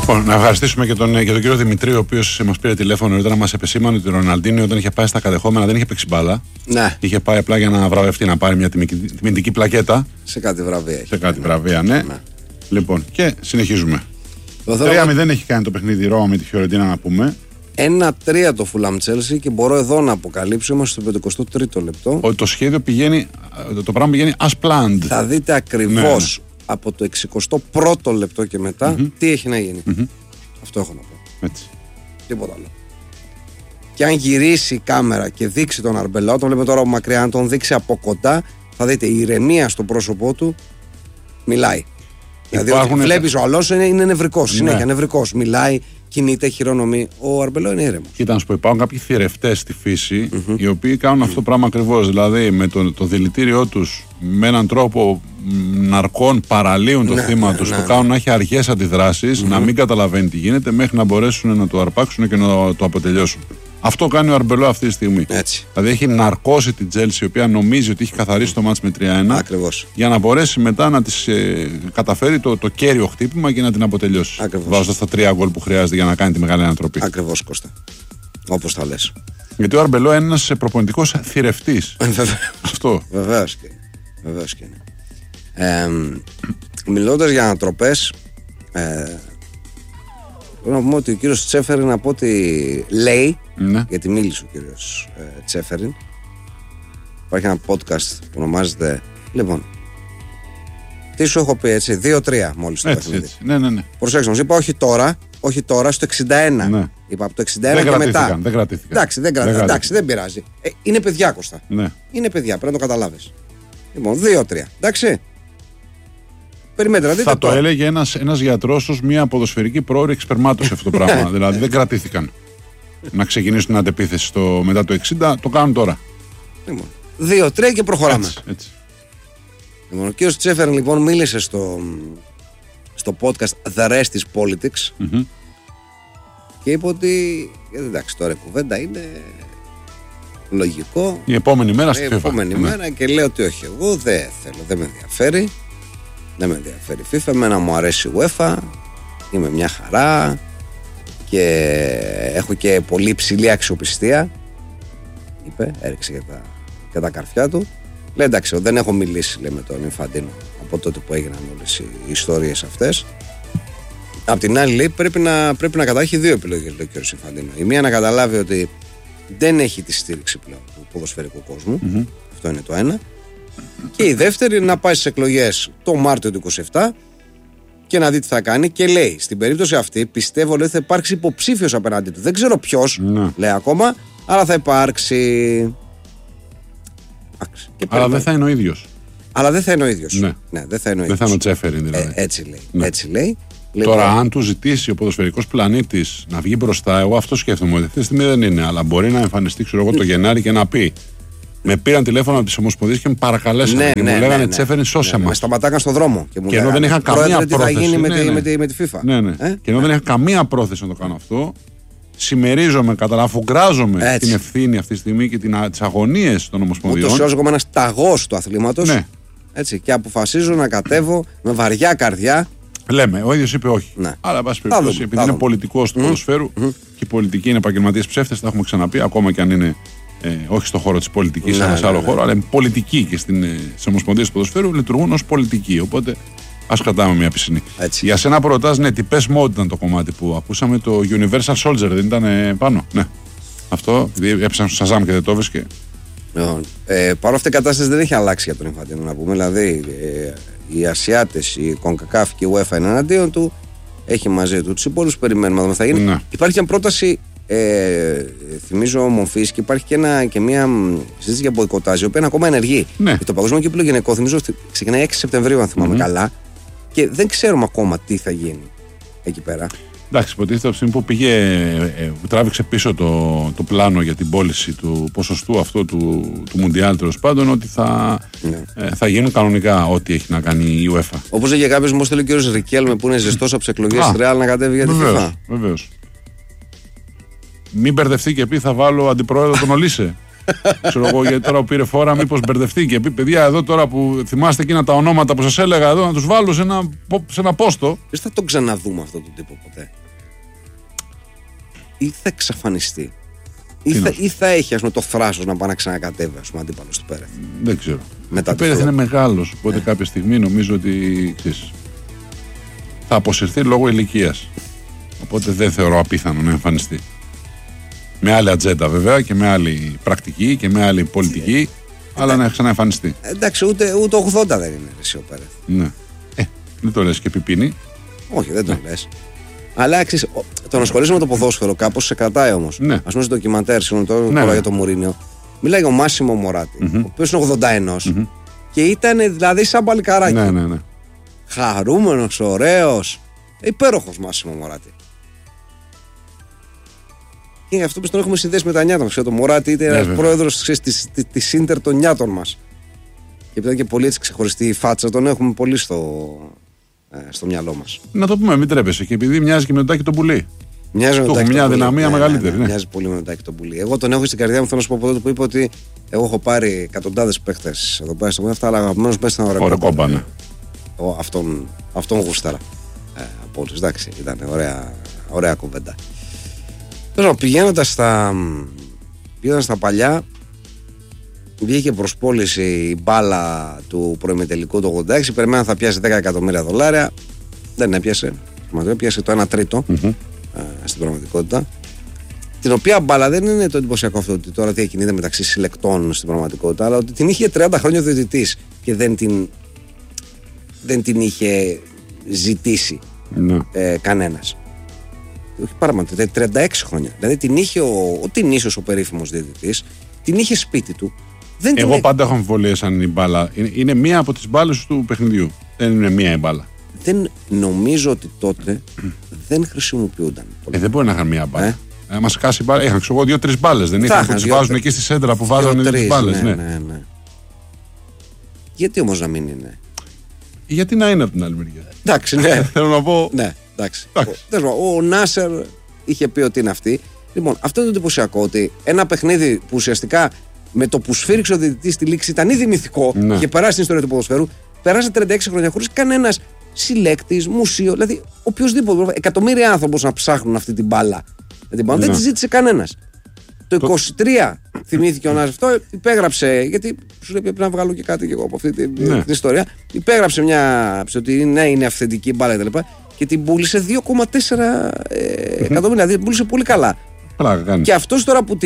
Λοιπόν, να ευχαριστήσουμε και τον κύριο Δημητρή, ο οποίος μας πήρε τηλέφωνο νωρίτερα να μας επεσήμανε ότι ο Ροναλντίνιο όταν είχε πάει στα κατεχόμενα δεν είχε παίξει μπάλα. Ναι. Είχε πάει απλά για να βραβευτεί, να πάρει μια τιμητική πλακέτα. Σε κάτι βραβεία. Σε κάτι βραβεία, ναι. Λοιπόν, και συνεχίζουμε. 3-0 έχει κάνει το παιχνίδι Ρώμα με τη Φιωρεντίνα, να πούμε. 1-3 το Fulham Chelsea και μπορώ εδώ να αποκαλύψω, είμαστε στο 53ο λεπτό. Ότι το σχέδιο πηγαίνει, το πράγμα πηγαίνει as planned. Θα δείτε ακριβώς από το 61ο λεπτό και μετά τι έχει να γίνει. Αυτό έχω να πω. Έτσι. Τίποτα άλλο. Και αν γυρίσει η κάμερα και δείξει τον Αρμπελά, τον βλέπουμε τώρα από μακριά, αν τον δείξει από κοντά, θα δείτε η ηρεμία στο πρόσωπό του μιλάει. Δηλαδή, βλέπεις ο άλλος είναι νευρικός, συνέχεια νευρικός. Μιλάει, κινείται, χειρονομεί. Ο Αρμπελό είναι ήρεμος. Κοίτα, να σου πω, υπάρχουν κάποιοι θηρευτές στη φύση οι οποίοι κάνουν αυτό το πράγμα ακριβώς. Δηλαδή, με το δηλητήριό τους, με έναν τρόπο ναρκών παραλύουν το θύμα τους, το κάνουν να έχει αργές αντιδράσεις, να μην καταλαβαίνει τι γίνεται, μέχρι να μπορέσουν να το αρπάξουν και να το αποτελειώσουν. Αυτό κάνει ο Αρμπελό αυτή τη στιγμή. Έτσι. Δηλαδή έχει ναρκώσει την Chelsea, η οποία νομίζει ότι έχει καθαρίσει το μάτς με 3-1. Ακριβώς. Για να μπορέσει μετά να της καταφέρει το κέριο χτύπημα και να την αποτελειώσει. Βάζοντας τα 3 γκολ που χρειάζεται για να κάνει τη μεγάλη ανατροπή. Ακριβώς, Κώστα. Όπως τα λες. Γιατί ο Αρμπελό είναι ένας προπονητικός θηρευτής. Αυτό. Βεβαίως και είναι. Μιλώντας για ανατροπές, πρέπει να πούμε ότι ο κύριος Τσέφεριν, από ό,τι λέει, γιατί μίλησε ο κύριος Τσέφεριν, υπάρχει ένα podcast που ονομάζεται, λοιπόν, τι σου έχω πει, έτσι, 2-3 μόλις το παιχνίδι. Ναι. Προσέξτε, μας είπα όχι τώρα, στο 61. Ναι. Είπα από το 61 και μετά. Δεν κρατήθηκαν. Εντάξει, δεν πειράζει. Είναι παιδιά, Κώστα. Ναι. Είναι παιδιά, πρέπει να το καταλάβεις. Λοιπόν, 2-3. Εντάξει. Περιμένετε να δείτε. Θα το έλεγε ένας γιατρός ως μια ποδοσφαιρική πρόωρη εξπερμάτωση αυτό το πράγμα. Δηλαδή δεν κρατήθηκαν να ξεκινήσουν την αντεπίθεση μετά το 60, το κάνουν τώρα. Λοιπόν, 2-3 και προχωράμε. Έτσι. Λοιπόν, ο κ. Τσέφερν λοιπόν μίλησε στο podcast The Rest is Politics και είπε ότι εντάξει, τώρα η κουβέντα είναι λογικό. Η επόμενη μέρα στη FIFA. Η επόμενη μέρα και λέει ότι όχι, εγώ δεν θέλω, δεν με ενδιαφέρει. Δεν με ενδιαφέρει η FIFA, εμένα μου αρέσει η UEFA, είμαι μια χαρά και έχω και πολύ υψηλή αξιοπιστία, είπε, έριξε και τα καρφιά του. Λέει εντάξει, δεν έχω μιλήσει, λέει, με τον Ινφαντίνο από τότε που έγιναν όλες οι ιστορίες αυτές. Απ' την άλλη, λέει, πρέπει να κατάχει 2 επιλογές, λέει ο κ. Ινφαντίνο. Η μία να καταλάβει ότι δεν έχει τη στήριξη πλέον του ποδοσφαιρικού κόσμου, αυτό είναι το ένα. Και η δεύτερη να πάει στις εκλογές το Μάρτιο του 27 και να δει τι θα κάνει. Και λέει, στην περίπτωση αυτή πιστεύω ότι θα υπάρξει υποψήφιος απέναντί του. Δεν ξέρω ποιος, λέει ακόμα, αλλά θα υπάρξει. Αλλά δεν θα είναι ο ίδιος. Αλλά δεν θα είναι ο ίδιος. Ναι, δεν θα είναι ο ίδιος. Δεν θα είναι ο Τσέφεριν δηλαδή. Έτσι λέει. Ναι. Έτσι λέει. Τώρα, αν του ζητήσει ο ποδοσφαιρικός πλανήτης να βγει μπροστά, εγώ αυτό σκέφτομαι ότι αυτή τη στιγμή δεν είναι. Αλλά μπορεί να εμφανιστεί, ξέρω εγώ, το Γενάρη και να πει. Με πήραν τηλέφωνο από τις Ομοσπονδίες και με παρακαλέσαν. Και μου λέγανε Τσέφεριν, σώσε μας. Με σταματάγαν στον δρόμο. Και ενώ δεν είχα καμία πρόθεση. Τι θα γίνει με τη FIFA. Ναι. Και ενώ δεν είχα καμία πρόθεση να το κάνω αυτό, συμμερίζομαι, αφουγκράζομαι την ευθύνη αυτή τη στιγμή και τις αγωνίες των Ομοσπονδιών. Ούτως ή άλλως είμαι ένας ταγός του αθλήματος. Ναι. Έτσι, και αποφασίζω να κατέβω με βαριά καρδιά. Λέμε, ο ίδιος είπε όχι. Ναι. Αλλά, εν πάση περιπτώσει, επειδή είναι πολιτικός του ποδοσφαίρου και οι πολιτικοί είναι επαγγελματίες ψεύτες, τα έχουμε ξαναπεί, ακόμα και αν είναι όχι στον χώρο της πολιτικής, αλλά σε άλλο χώρο, αλλά πολιτικοί και στις Ομοσπονδίες του ποδοσφαίρου λειτουργούν ως πολιτικοί. Οπότε ας κρατάμε μια πισινή. Για σένα που ρωτάς, ναι, τι πες mode ήταν το κομμάτι που ακούσαμε, το Universal Soldier, δεν ήταν πάνω. Ναι. Αυτό, επειδή έπεσαν στο Σαζάμ και δεν το έβρισκε. Παρ' αυτή η κατάσταση δεν έχει αλλάξει για τον Ινφαντίνο, να πούμε. Δηλαδή, οι Ασιάτες, η CONCACAF και η UEFA είναι εναντίον του. Έχει μαζί του τους υπόλοιπους, περιμένουμε να δούμε τι θα γίνει. Ναι. Υπάρχει μια πρόταση, θυμίζω, μορφής και υπάρχει και μια συζήτηση για μποϊκοτάζ, η οποία είναι ακόμα ενεργή. Ναι. Το Παγκόσμιο Κύπελλο Γυναικών, θυμίζω, ξεκινάει 6 Σεπτεμβρίου, αν θυμάμαι καλά, και δεν ξέρουμε ακόμα τι θα γίνει εκεί πέρα. Εντάξει, υποτίθεται από τη στιγμή που τράβηξε πίσω το πλάνο για την πώληση του ποσοστού αυτό του Μουντιάλ, τέλος πάντων, ότι θα γίνουν κανονικά ό,τι έχει να κάνει η UEFA. Όπως έλεγε κάποιος, μου στέλνει ο κ. Ρικέλμε που είναι ζεστός από τις εκλογές της Ρεάλ να κατέβει για τη FIFA. Βεβαίως. Μην μπερδευτεί και πει θα βάλω αντιπρόεδρο τον Ολίσε. Ξέρω εγώ, γιατί τώρα που πήρε φόρα, μήπως μπερδευτεί και πει: παιδιά, εδώ τώρα που θυμάστε εκείνα τα ονόματα που σας έλεγα εδώ, να τους βάλω σε ένα πόστο. Δεν θα τον ξαναδούμε αυτόν τον τύπο ποτέ. Ή θα εξαφανιστεί. Ή θα έχει, ας πούμε, το θράσος να πάει να ξανακατέβει, ας πούμε, αντίπαλος του Πέρεθ. Δεν ξέρω. Ο Πέρεθ είναι μεγάλος, οπότε κάποια στιγμή νομίζω ότι θα αποσυρθεί λόγω ηλικίας. Οπότε δεν θεωρώ απίθανο να εμφανιστεί. Με άλλη ατζέντα βέβαια και με άλλη πρακτική και με άλλη πολιτική, αλλά να ξαναεμφανιστεί. Εντάξει, ούτε 80 δεν είναι εσύ ο Πέρεθ. Ναι. Δεν το λες και πιπίνι. Όχι, δεν το λες. Αλλά ξέρεις, το να ασχολείσαι με το ποδόσφαιρο κάπως σε κρατάει όμως. Ναι. Ας πούμε στο ντοκιμαντέρ, τώρα για το Μουρίνιο, μιλάει για ο Μάσιμο Μωράτη, ο οποίος είναι 81 και ήταν δηλαδή σαν παλικάράκι. Ναι. Χαρούμενος, ωραίος, υπέροχος Μάσιμο Μωράτη. Και αυτό που τον έχουμε συνδέσει με τα νιάτα μας. Το Μωράτη ήταν ένας πρόεδρος της Ίντερ των νιάτων μας. Και επειδή ήταν και πολύ έτσι ξεχωριστή η φάτσα, τον έχουμε πολύ στο μυαλό μας. Να το πούμε, μην τρέπεσαι. Και επειδή μοιάζει και με τον Τάκη τον Πουλί. Μοιάζει με τον Τάκη. Μια δυναμία μεγαλύτερη. Ναι. Μοιάζει πολύ με τον Τάκη τον Πουλί. Εγώ τον έχω στην καρδιά μου, θέλω να σου πω από τότε που είπε ότι εγώ έχω πάρει εκατοντάδες παίχτες εδώ πέρα στο moment, αυτά, αλλά αγαπημένος παίχτης ήταν ο Ρεκόμπα. Αυτόν γούσταρα. Από όλους. Εντάξει, ήταν ωραία κουβέντα. Τώρα πηγαίνοντας στα παλιά, βγήκε προς πώληση η μπάλα του προημιτελικού του 86. Περιμέναν θα πιάσει $10 εκατομμύρια. Δεν έπιασε. Πιάσε το 1 τρίτο στην πραγματικότητα. Την οποία μπάλα δεν είναι το εντυπωσιακό αυτό ότι τώρα διακινείται μεταξύ συλλεκτών στην πραγματικότητα, αλλά ότι την είχε 30 χρόνια διαιτητής και δεν την είχε ζητήσει κανένας. Όχι παραπάνω, 36 χρόνια. Δηλαδή την είχε ο Τινίσιος, ο περίφημος διαιτητής, την είχε σπίτι του. Εγώ πάντα έχω αμφιβολίες αν η μπάλα είναι μία από τις μπάλες του παιχνιδιού. Δεν είναι μία η μπάλα. Δεν νομίζω ότι τότε δεν χρησιμοποιούνταν. Δεν μπορεί να είχαν μία μπάλα. Μα σκάσει μπάλα. Είχαν 2-3 μπάλες. Δεν είχαν που τις βάζουν εκεί στη σέντρα που βάζουν τις μπάλες. Ναι. Γιατί όμως να μην είναι? Γιατί να είναι από την άλλη μεριά. Εντάξει, ναι. Θέλω να πω. Ναι, εντάξει. Ο Νάσερ είχε πει ότι είναι αυτή. Λοιπόν, αυτό είναι το εντυπωσιακό, ότι ένα παιχνίδι που ουσιαστικά με το που σφύριξε ο διαιτητής στη λήξη ήταν ήδη μυθικό και είχε περάσει στην ιστορία του ποδοσφαίρου, περάσει 36 χρόνια χωρίς κανένας συλλέκτης, μουσείο, δηλαδή οποιοδήποτε. Εκατομμύρια άνθρωποι να ψάχνουν αυτή την μπάλα. Δεν τη ζήτησε κανένας. Το 23 θυμήθηκε ο Νάσερ αυτό, υπέγραψε, γιατί σου λέει πρέπει να βγάλω και κάτι και εγώ από αυτή την ιστορία. Υπέγραψε ότι ναι, είναι αυθεντική μπάλα κτλ. Και την πούλησε 2,4 εκατομμύρια. Δηλαδή την πούλησε πολύ καλά. Και αυτός τώρα που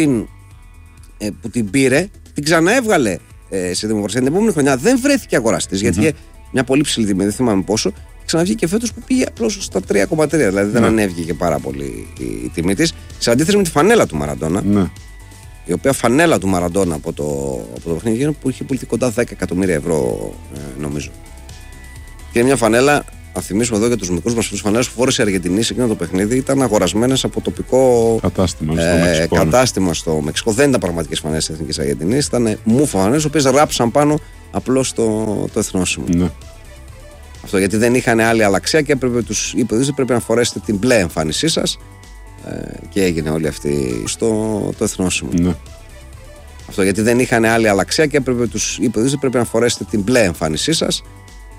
την πήρε, την ξαναέβγαλε σε δημοκρασία. Την επόμενη χρονιά δεν βρέθηκε αγοραστής, γιατί είχε μια πολύ ψηλή τιμή, δεν θυμάμαι πόσο. Ξαναβγήκε φέτος που πήγε απλώς στα 3,3. Δηλαδή δεν ανέβηκε πάρα πολύ η τιμή της. Σε αντίθεση με τη φανέλα του Μαραντόνα. Η οποία φανέλα του Μαραντόνα από το παιχνίδι που είχε πουληθεί κοντά 10 εκατομμύρια ευρώ, νομίζω. Και είναι μια φανέλα, να θυμίσουμε εδώ για τους μικρούς μας φίλους, φανέλες που φόρεσε η Αργεντινή σε εκείνο το παιχνίδι ήταν αγορασμένες από τοπικό κατάστημα στο Μεξικό. Δεν ήταν πραγματικές φανέλες της Εθνικής Αργεντινής, ήταν μούφα φανέλες, οι οποίες ράψαν πάνω απλώς το εθνόσημο. Αυτό γιατί δεν είχαν άλλη αλλαξία και τους είπε ότι πρέπει να φορέσετε την μπλε εμφάνισή σας. Και έγινε όλη αυτή το εθνόσημο. Αυτό γιατί δεν είχαν άλλη αλλαξία και τους είπε ότι πρέπει να φορέσετε την μπλε εμφάνισή σας.